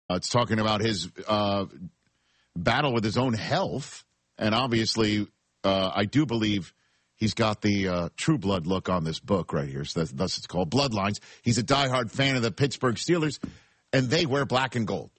It's talking about his battle with his own health. And obviously, I do believe he's got the True Blood look on this book right here. So thus it's called Bloodlines. He's a diehard fan of the Pittsburgh Steelers, and they wear black and gold.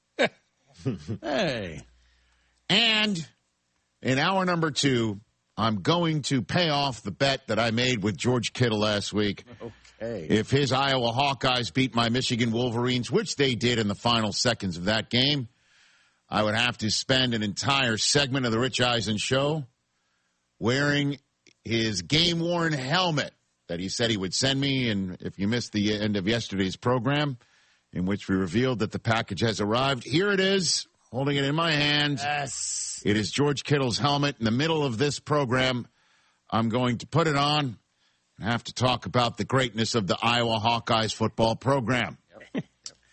Hey. And in hour number 2, I'm going to pay off the bet that I made with George Kittle last week. Okay. If his Iowa Hawkeyes beat my Michigan Wolverines, which they did in the final seconds of that game, I would have to spend an entire segment of the Rich Eisen show wearing his game-worn helmet that he said he would send me. And if you missed the end of yesterday's program, in which we revealed that the package has arrived, here it is, holding it in my hand. Yes. It is George Kittle's helmet. In the middle of this program, I'm going to put it on and have to talk about the greatness of the Iowa Hawkeyes football program. Yep.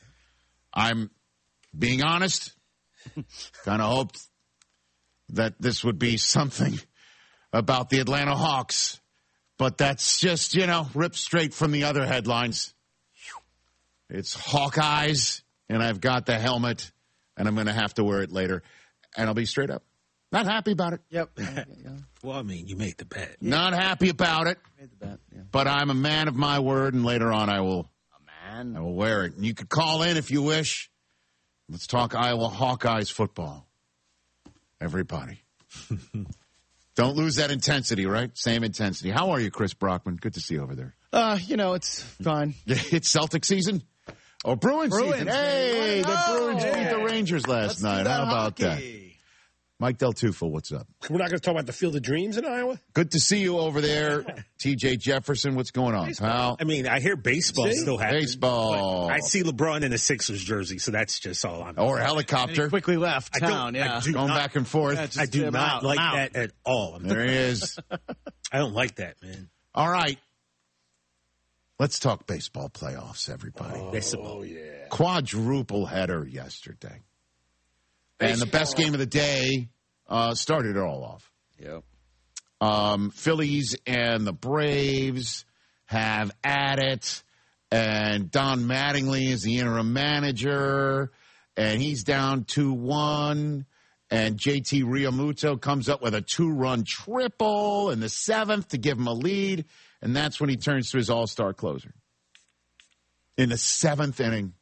I'm being honest. Kind of hoped that this would be something about the Atlanta Hawks, but that's just, ripped straight from the other headlines. It's Hawkeyes, and I've got the helmet, and I'm going to have to wear it later, and I'll be straight up. Not happy about it. Yep. Well, I mean, you made the bet. Not happy about it. Made the bet, yeah. But I'm a man of my word, and later on I will Man. I will wear it. And you could call in if you wish. Let's talk Iowa Hawkeyes football. Everybody. Don't lose that intensity, right? Same intensity. How are you, Chris Brockman? Good to see you over there. It's fine. It's Celtic season? Oh, Bruins season. Hey, the Bruins beat the Rangers last night. How about that? Mike Del Tufo, what's up? We're not going to talk about the Field of Dreams in Iowa? Good to see you over there. TJ Jefferson, what's going on, pal? I mean, I hear baseball still happens. Baseball. I see LeBron in a Sixers jersey, so that's just all I'm. Or a helicopter. Quickly left town, Going back and forth. Yeah, I do not like that at all. There he is. I don't like that, man. All right. Let's talk baseball playoffs, everybody. Baseball. yeah. Quadruple header yesterday. And the best game of the day started it all off. Yep. Phillies and the Braves have at it. And Don Mattingly is the interim manager. And he's down 2-1. And JT Realmuto comes up with a 2-run triple in the 7th to give him a lead. And that's when he turns to his all-star closer. In the 7th inning.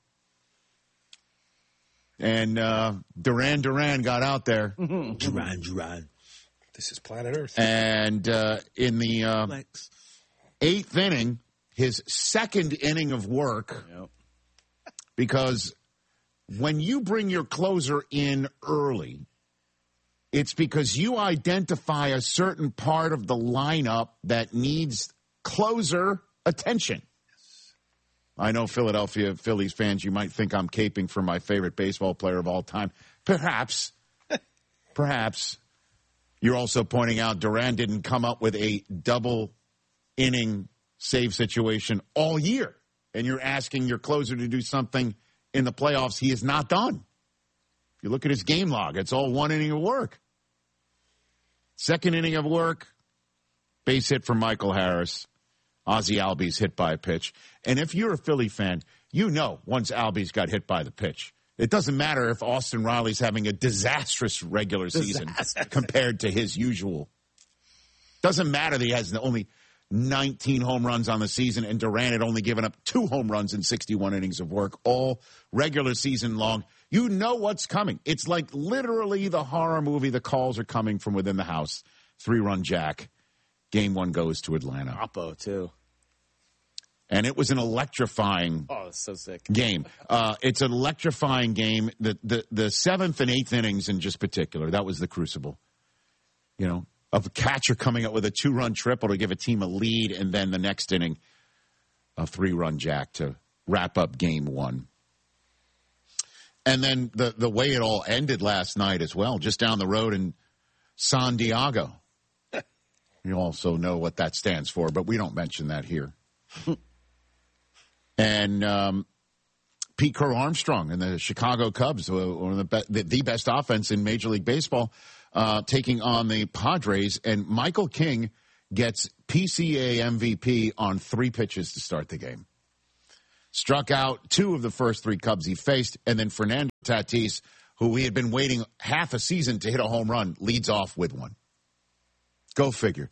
And Duran got out there. Duran. This is planet Earth. And in the 8th inning, his second inning of work, because when you bring your closer in early, it's because you identify a certain part of the lineup that needs closer attention. I know Philadelphia Phillies fans, you might think I'm caping for my favorite baseball player of all time. Perhaps. Perhaps. You're also pointing out Duran didn't come up with a double inning save situation all year. And you're asking your closer to do something in the playoffs he has not done. If you look at his game log, it's all one inning of work. Second inning of work, base hit from Michael Harris. Ozzie Albies hit by a pitch. And if you're a Philly fan, you know once Albies got hit by the pitch. It doesn't matter if Austin Riley's having a disastrous regular season compared to his usual. Doesn't matter that he has only 19 home runs on the season and Duran had only given up 2 home runs in 61 innings of work, all regular season long. You know what's coming. It's like literally the horror movie. The calls are coming from within the house. 3-run jack. Game 1 goes to Atlanta. Oppo, too. And it was an electrifying that's so sick. game. It's an electrifying game. The 7th and 8th innings in just particular, that was the crucible. Of a catcher coming up with a 2-run triple to give a team a lead, and then the next inning, a 3-run jack to wrap up game 1. And then the way it all ended last night as well, just down the road in San Diego. You also know what that stands for, but we don't mention that here. And Pete Crow Armstrong and the Chicago Cubs, one of the best offense in Major League Baseball, taking on the Padres. And Michael King gets PCA MVP on 3 pitches to start the game. struck out 2 of the first 3 Cubs he faced, and then Fernando Tatis, who we had been waiting half a season to hit a home run, leads off with one. Go figure.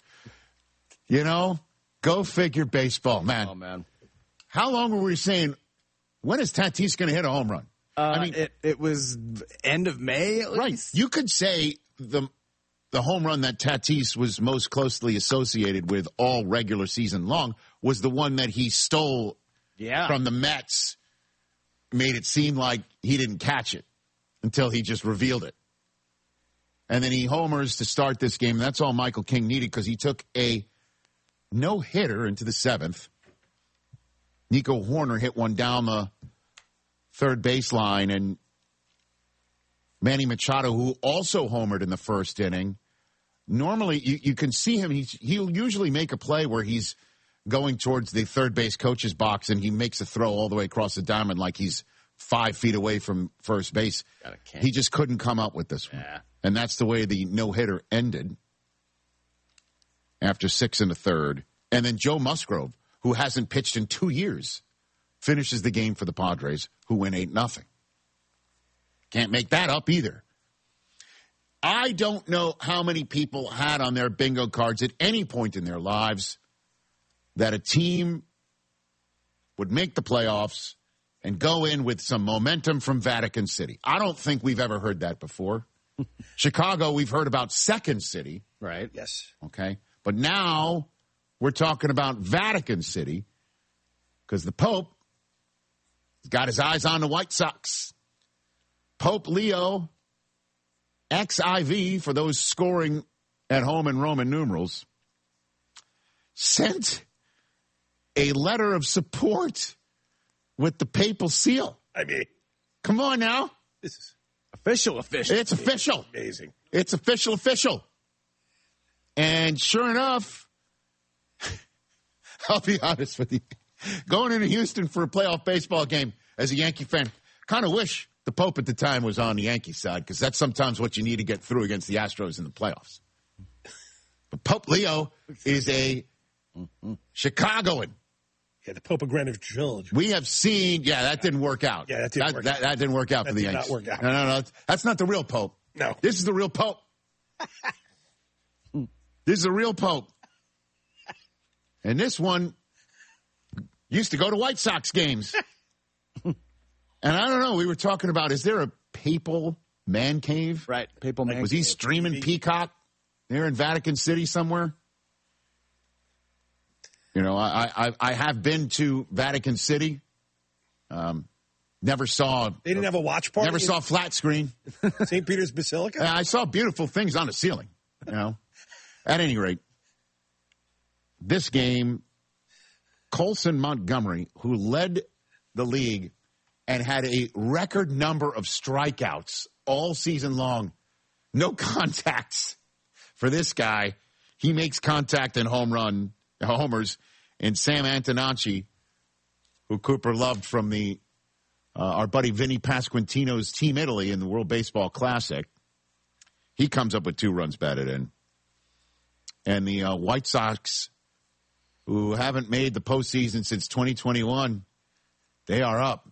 Go figure baseball, man. Oh, man. How long were we saying, when is Tatis going to hit a home run? It was end of May, at least. Right. You could say the home run that Tatis was most closely associated with all regular season long was the one that he stole from the Mets, made it seem like he didn't catch it until he just revealed it. And then he homers to start this game. That's all Michael King needed because he took a no-hitter into the 7th. Nico Horner hit one down the third baseline, and Manny Machado, who also homered in the first inning, normally you can see him. He'll usually make a play where he's going towards the third base coach's box, and he makes a throw all the way across the diamond like he's 5 feet away from first base. He just couldn't come up with this one. Yeah. And that's the way the no-hitter ended after 6 1/3. And then Joe Musgrove, who hasn't pitched in 2 years, finishes the game for the Padres, who win 8-0. Can't make that up either. I don't know how many people had on their bingo cards at any point in their lives that a team would make the playoffs and go in with some momentum from Vatican City. I don't think we've ever heard that before. Chicago, we've heard about Second City. Right. Yes. Okay. But now we're talking about Vatican City because the Pope has got his eyes on the White Sox. Pope Leo XIV, for those scoring at home in Roman numerals, sent a letter of support with the papal seal. I mean, come on now. this is Official. It's official. amazing. It's official. And sure enough, I'll be honest with you, going into Houston for a playoff baseball game as a Yankee fan, kind of wish the Pope at the time was on the Yankee side because that's sometimes what you need to get through against the Astros in the playoffs. But Pope Leo is a Chicagoan. Yeah, the Pope of Greenwich Village. We have seen, that didn't work out. Yeah, that didn't work out. That didn't work out for the did Yankees. not work out. No. That's not the real Pope. No. This is the real Pope. This is the real Pope. And this one used to go to White Sox games. And I don't know, we were talking about, is there a papal man cave? Right. Papal man Was cave. he streaming Peacock there in Vatican City somewhere? I have been to Vatican City. Never saw. They didn't have a watch party? Never saw flat screen. St. Peter's Basilica? I saw beautiful things on the ceiling. At any rate, this game, Colson Montgomery, who led the league and had a record number of strikeouts all season long, no contacts for this guy. He makes contact and homers. And Sam Antonacci, who Cooper loved from our buddy Vinny Pasquantino's Team Italy in the World Baseball Classic, he comes up with 2 runs batted in. And the White Sox, who haven't made the postseason since 2021, they are up.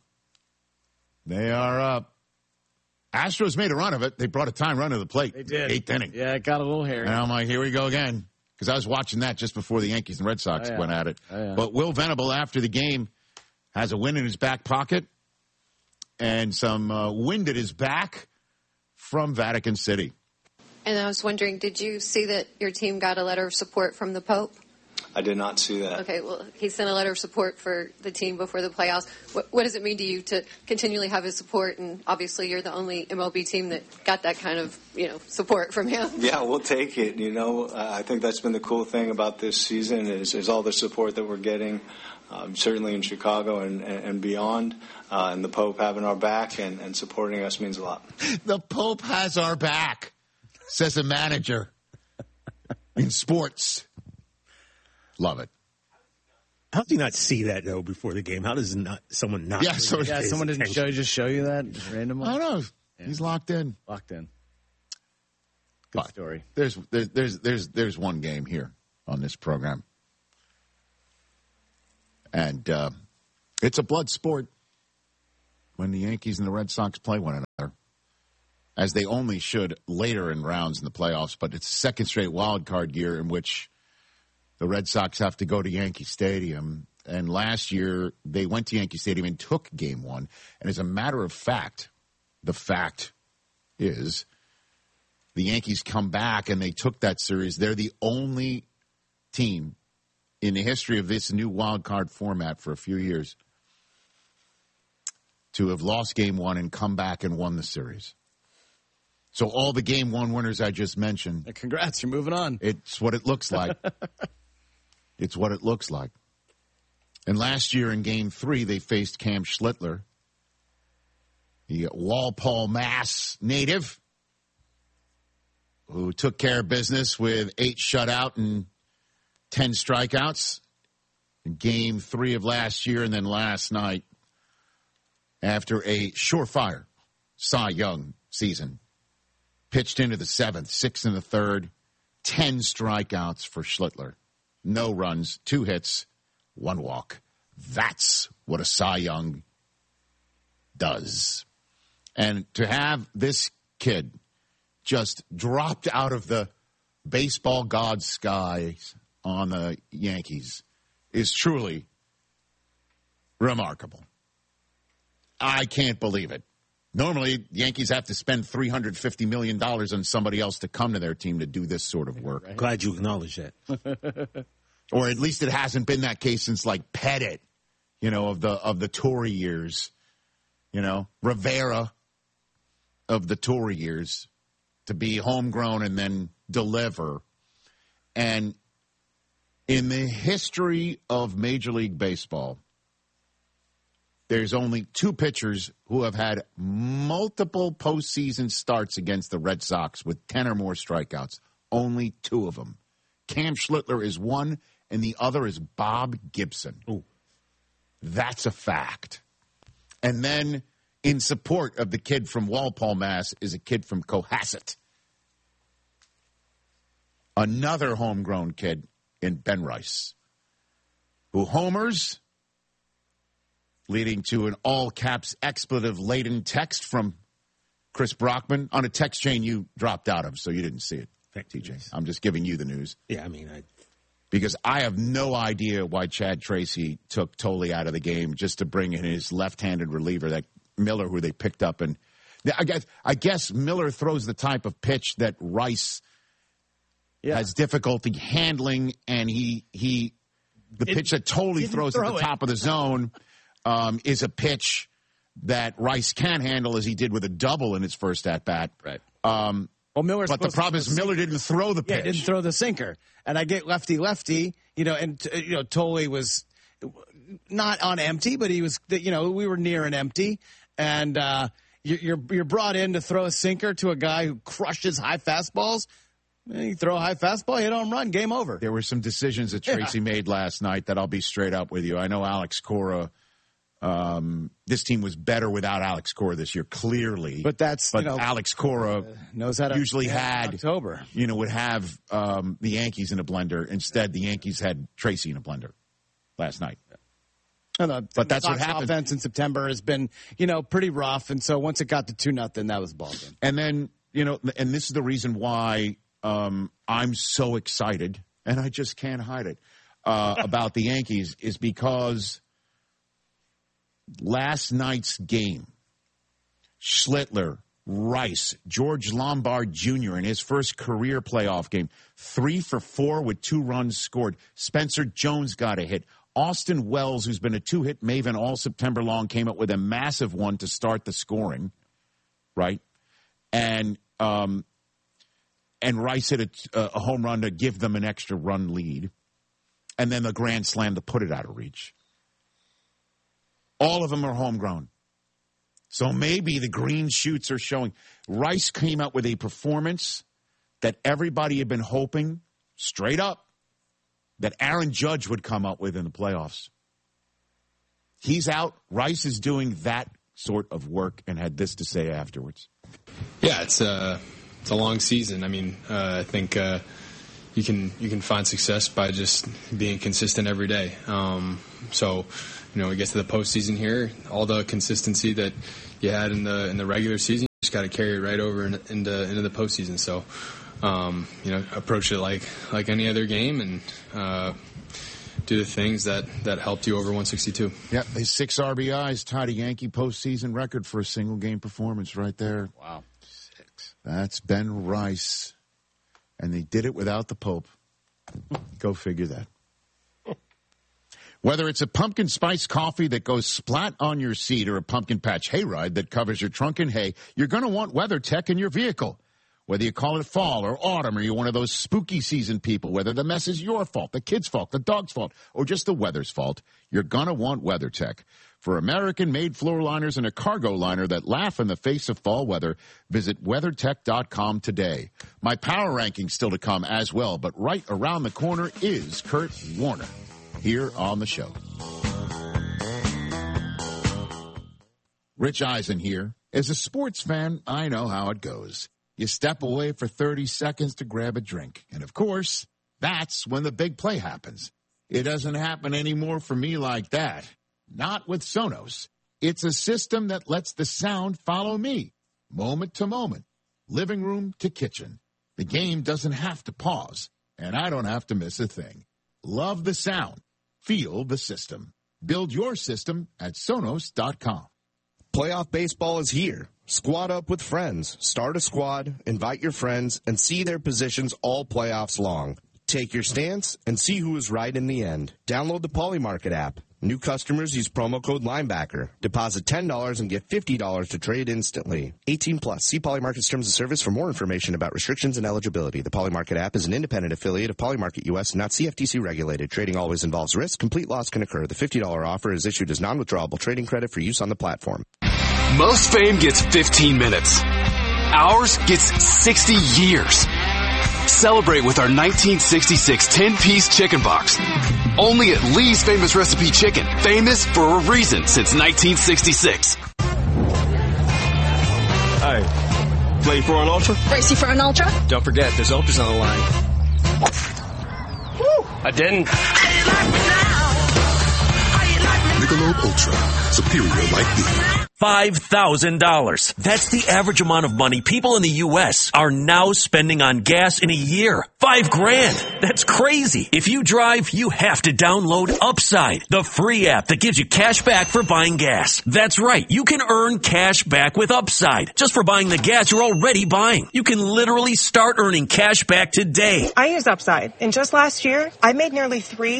Astros made a run of it. They brought a time run to the plate. They did. 8th inning. Yeah, it got a little hairy. And I'm like, here we go again. Because I was watching that just before the Yankees and Red Sox went at it. Oh, yeah. But Will Venable, after the game, has a win in his back pocket and some wind at his back from Vatican City. And I was wondering, did you see that your team got a letter of support from the Pope? I did not see that. Okay, well, he sent a letter of support for the team before the playoffs. What does it mean to you to continually have his support? And obviously, you're the only MLB team that got that kind of, support from him. Yeah, we'll take it. I think that's been the cool thing about this season is all the support that we're getting, certainly in Chicago and beyond. And the Pope having our back and supporting us means a lot. The Pope has our back, says a manager in sports. Love it. How do you not see that, though, before the game? How does someone not? Yeah, someone didn't show you that randomly? I don't know. Yeah. He's locked in. Good But story. There's one game here on this program. And It's a blood sport when the Yankees and the Red Sox play one another, as they only should later in rounds in the playoffs. But it's the second straight wild card year in which the Red Sox have to go to Yankee Stadium. And last year, they went to Yankee Stadium and took Game 1. And as a matter of fact, the fact is the Yankees come back and they took that series. They're the only team in the history of this new wild card format for a few years to have lost Game 1 and come back and won the series. So all the Game 1 winners I just mentioned. Congrats, you're moving on. It's what it looks like. It's what it looks like. And last year in Game 3, they faced Cam Schlittler, the Walpole, Mass native, who took care of business with 8 shutout and 10 strikeouts in Game 3 of last year. And then last night, after a surefire Cy Young season, pitched into the 7th, 6 in the 3rd, 10 strikeouts for Schlittler. No runs, 2 hits, 1 walk. That's what a Cy Young does. And to have this kid just dropped out of the baseball god's skies on the Yankees is truly remarkable. I can't believe it. Normally, Yankees have to spend $350 million on somebody else to come to their team to do this sort of work. Right. Glad you acknowledge that. Or at least it hasn't been that case since, like, Pettit, of the Tory years. Rivera of the Tory years, to be homegrown and then deliver. And in the history of Major League Baseball, there's only 2 pitchers who have had multiple postseason starts against the Red Sox with 10 or more strikeouts. Only 2 of them. Cam Schlittler is one, and the other is Bob Gibson. Ooh. That's a fact. And then in support of the kid from Walpole, Mass, is a kid from Cohasset. Another homegrown kid in Ben Rice, who homers, leading to an all-caps expletive-laden text from Chris Brockman on a text chain you dropped out of, so you didn't see it, TJ. I'm just giving you the news. Yeah, because I have no idea why Chad Tracy took Tolley out of the game just to bring in his left-handed reliever, that Miller, who they picked up. And I guess Miller throws the type of pitch that Rice has difficulty handling, and the pitch that Tolley throws at the top of the zone is a pitch that Rice can handle, as he did with a double in his first at-bat. Right. But the problem is Miller didn't throw the pitch. Yeah, didn't throw the sinker. And I get lefty, and Tolley was not on empty, but he was, we were near an empty. And you're brought in to throw a sinker to a guy who crushes high fastballs. You throw a high fastball, hit home run, game over. There were some decisions that Tracy made last night that I'll be straight up with you. I know Alex Cora. This team was better without Alex Cora this year, clearly. But Alex Cora knows how to usually had October. Would have the Yankees in a blender. Instead, the Yankees had Tracy in a blender last night. But that's what happened. Offense in September has been, pretty rough, and so once it got to 2-0, that was ball game. And then, and this is the reason why I'm so excited, and I just can't hide it, about the Yankees, is because last night's game, Schlittler, Rice, George Lombard Jr. in his first career playoff game, 3 for 4 with 2 runs scored. Spencer Jones got a hit. Austin Wells, who's been a 2-hit maven all September long, came up with a massive one to start the scoring, right? And Rice hit a home run to give them an extra run lead. And then the grand slam to put it out of reach. All of them are homegrown. So maybe the green shoots are showing. Rice came out with a performance that everybody had been hoping, straight up, that Aaron Judge would come up with in the playoffs. He's out. Rice is doing that sort of work and had this to say afterwards. Yeah, it's a long season. I mean, I think you can find success by just being consistent every day. So, we get to the postseason here, all the consistency that you had in the regular season, you just got to carry it right over into the postseason. So, approach it like any other game and do the things that helped you over 162. Yep, his 6 RBIs tied a Yankee postseason record for a single game performance right there. Wow. 6. That's Ben Rice. And they did it without the Pope. Go figure that. Whether it's a pumpkin spice coffee that goes splat on your seat or a pumpkin patch hayride that covers your trunk in hay, you're going to want WeatherTech in your vehicle. Whether you call it fall or autumn, or you're one of those spooky season people, whether the mess is your fault, the kid's fault, the dog's fault, or just the weather's fault, you're going to want WeatherTech. For American-made floor liners and a cargo liner that laugh in the face of fall weather, visit WeatherTech.com today. My power ranking's still to come as well, but right around the corner is Kurt Warner here on the show. Rich Eisen here. As a sports fan, I know how it goes. You step away for 30 seconds to grab a drink. And, of course, that's when the big play happens. It doesn't happen anymore for me like that. Not with Sonos. It's a system that lets the sound follow me, moment to moment, living room to kitchen. The game doesn't have to pause, and I don't have to miss a thing. Love the sound. Feel the system. Build your system at Sonos.com. Playoff baseball is here. Squad up with friends. Start a squad, invite your friends, and see their positions all playoffs long. Take your stance and see who is right in the end. Download the Polymarket app. New customers use promo code Linebacker. Deposit $10 and get $50 to trade instantly. 18 plus. See Polymarket's terms of service for more information about restrictions and eligibility. The Polymarket app is an independent affiliate of Polymarket US, not CFTC regulated. Trading always involves risk. Complete loss can occur. The $50 offer is issued as non-withdrawable trading credit for use on the platform. Most fame gets 15 minutes. Ours gets 60 years. Celebrate with our 1966 10-piece chicken box. Only at Lee's Famous Recipe Chicken. Famous for a reason since 1966. Hey, play for an Ultra? Race you for an Ultra? Don't forget, there's Ultras on the line. Woo! I didn't. Michelob Ultra. Superior like beer. $5,000. That's the average amount of money people in the U.S. are now spending on gas in a year. $5,000. That's crazy. If you drive, you have to download Upside, the free app that gives you cash back for buying gas. That's right. You can earn cash back with Upside just for buying the gas you're already buying. You can literally start earning cash back today. I use Upside, and just last year, I made nearly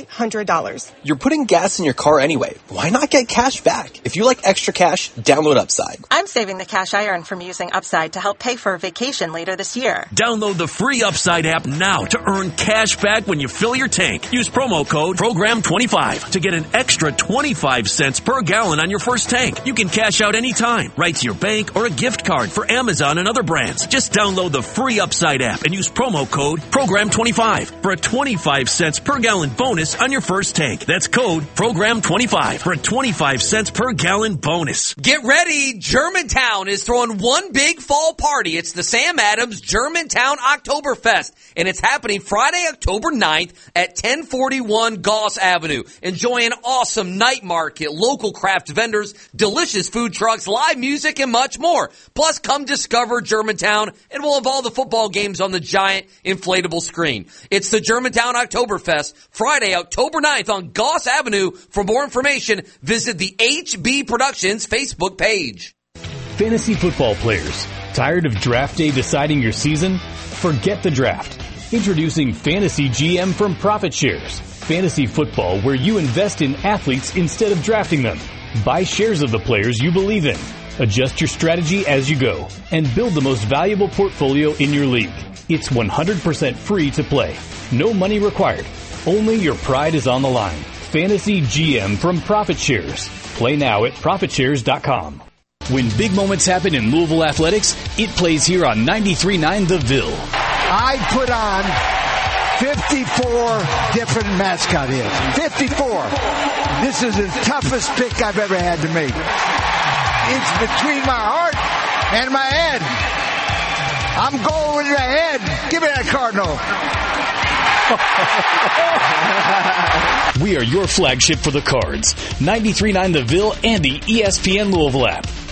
$300. You're putting gas in your car anyway. Why not get cash back? If you like extra cash, download Upside. I'm saving the cash I earn from using Upside to help pay for a vacation later this year. Download the free Upside app now to earn cash back when you fill your tank. Use promo code PROGRAM25 to get an extra 25 cents per gallon on your first tank. You can cash out anytime, right to your bank or a gift card for Amazon and other brands. Just download the free Upside app and use promo code PROGRAM25 for a 25 cents per gallon bonus on your first tank. That's code PROGRAM25 for a 25 cents per gallon bonus. Get ready! Germantown is throwing one big fall party. It's the Sam Adams Germantown Oktoberfest, and it's happening Friday, October 9th at 1041 Goss Avenue. Enjoy an awesome night market, local craft vendors, delicious food trucks, live music, and much more. Plus, come discover Germantown, and we'll have all the football games on the giant inflatable screen. It's the Germantown Oktoberfest, Friday, October 9th on Goss Avenue. For more information, visit the HB Productions Facebook page. Fantasy football players, tired of draft day deciding your season? Forget the draft. Introducing Fantasy GM from Profit Shares. Fantasy football where you invest in athletes instead of drafting them. Buy shares of the players you believe in. Adjust your strategy as you go. And build the most valuable portfolio in your league. It's 100% free to play. No money required. Only your pride is on the line. Fantasy GM from Profit Shares. Play now at ProfitShares.com. When big moments happen in Louisville athletics, it plays here on 93.9 The Ville. I put on 54 different mascot hits. 54. This is the toughest pick I've ever had to make. It's between my heart and my head. I'm going with the head. Give me that Cardinal. We are your flagship for the Cards. 93.9 The Ville and the ESPN Louisville app.